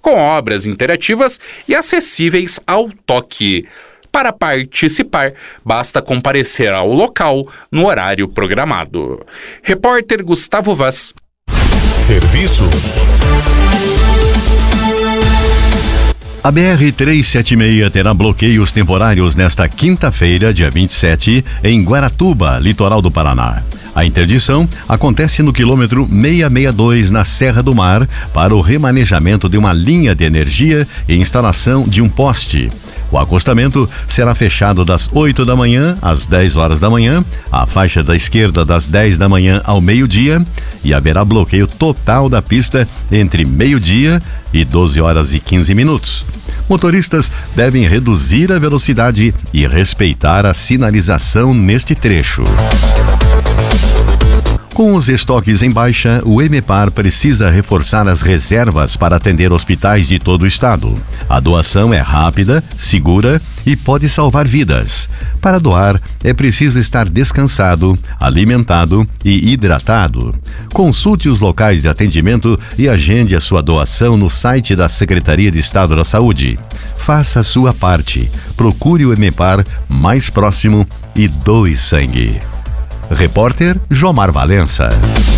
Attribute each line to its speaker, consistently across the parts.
Speaker 1: com obras interativas e acessíveis ao toque. Para participar, basta comparecer ao local no horário programado. Repórter Gustavo Vaz.
Speaker 2: Serviços. A BR-376 terá bloqueios temporários nesta quinta-feira, dia 27, em Guaratuba, litoral do Paraná. A interdição acontece no quilômetro 662, na Serra do Mar, para o remanejamento de uma linha de energia e instalação de um poste. O acostamento será fechado das 8 da manhã às 10 horas da manhã, a faixa da esquerda das 10 da manhã ao meio-dia, e haverá bloqueio total da pista entre meio-dia e 12 horas e 15 minutos. Motoristas devem reduzir a velocidade e respeitar a sinalização neste trecho. Com os estoques em baixa, o EMEPAR precisa reforçar as reservas para atender hospitais de todo o estado. A doação é rápida, segura e pode salvar vidas. Para doar, é preciso estar descansado, alimentado e hidratado. Consulte os locais de atendimento e agende a sua doação no site da Secretaria de Estado da Saúde. Faça a sua parte. Procure o EMEPAR mais próximo e doe sangue. Repórter Jomar Valença.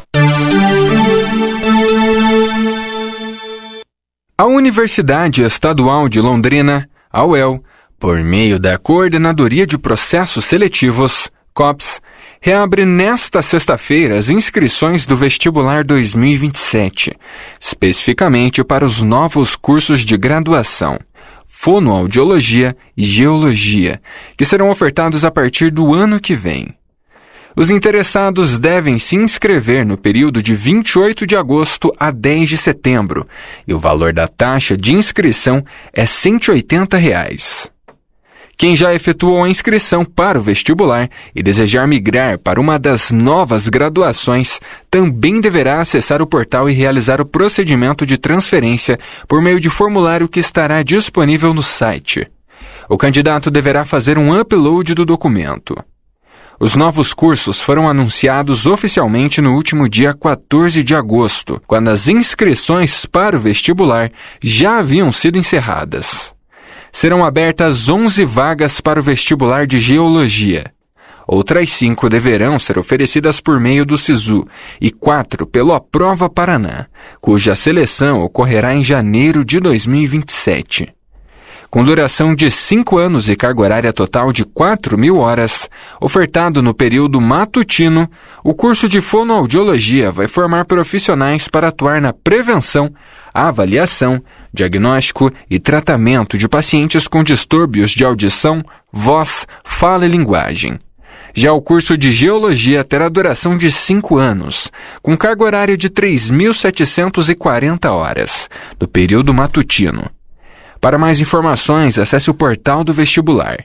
Speaker 3: A Universidade Estadual de Londrina, a UEL, por meio da Coordenadoria de Processos Seletivos, COPS, reabre nesta sexta-feira as inscrições do vestibular 2027, especificamente para os novos cursos de graduação, Fonoaudiologia e Geologia, que serão ofertados a partir do ano que vem. Os interessados devem se inscrever no período de 28 de agosto a 10 de setembro, e o valor da taxa de inscrição é R$ 180. Quem já efetuou a inscrição para o vestibular e desejar migrar para uma das novas graduações, também deverá acessar o portal e realizar o procedimento de transferência por meio de formulário que estará disponível no site. O candidato deverá fazer um upload do documento. Os novos cursos foram anunciados oficialmente no último dia 14 de agosto, quando as inscrições para o vestibular já haviam sido encerradas. Serão abertas 11 vagas para o vestibular de Geologia. Outras 5 deverão ser oferecidas por meio do SISU e 4 pelo Aprova Paraná, cuja seleção ocorrerá em janeiro de 2027. Com duração de 5 anos e carga horária total de 4.000 horas, ofertado no período matutino, o curso de fonoaudiologia vai formar profissionais para atuar na prevenção, avaliação, diagnóstico e tratamento de pacientes com distúrbios de audição, voz, fala e linguagem. Já o curso de Geologia terá duração de 5 anos, com carga horária de 3.740 horas, do período matutino. Para mais informações, acesse o portal do vestibular,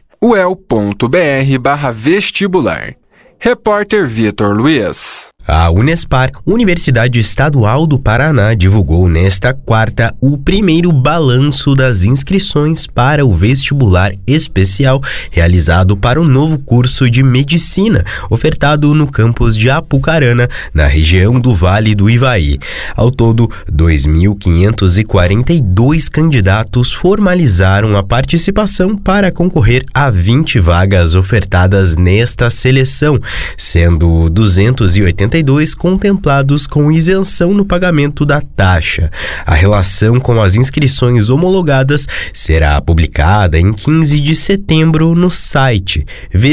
Speaker 3: uel.br/vestibular. Repórter Vitor Luiz.
Speaker 4: A Unespar, Universidade Estadual do Paraná, divulgou nesta quarta o primeiro balanço das inscrições para o vestibular especial realizado para o novo curso de Medicina, ofertado no campus de Apucarana, na região do Vale do Ivaí. Ao todo, 2.542 candidatos formalizaram a participação para concorrer a 20 vagas ofertadas nesta seleção, sendo 282 contemplados com isenção no pagamento da taxa. A relação com as inscrições homologadas será publicada em 15 de setembro no site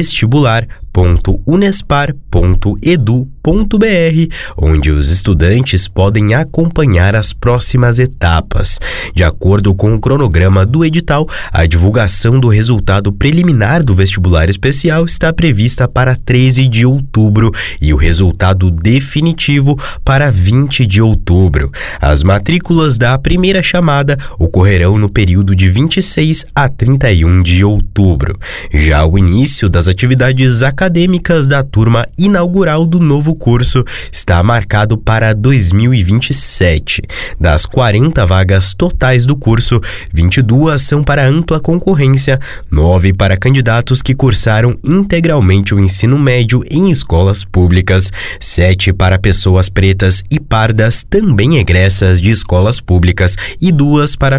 Speaker 4: vestibular.unespar.edu.br, onde os estudantes podem acompanhar as próximas etapas. De acordo com o cronograma do edital, a divulgação do resultado preliminar do vestibular especial está prevista para 13 de outubro e o resultado definitivo para 20 de outubro. As matrículas da primeira chamada ocorrerão no período de 26 a 31 de outubro. Já o início das atividades acadêmicas da turma inaugural do novo curso está marcado para 2027. Das 40 vagas totais do curso, 22 são para ampla concorrência, 9 para candidatos que cursaram integralmente o ensino médio em escolas públicas, 7 para pessoas pretas e pardas também egressas de escolas públicas e 2 para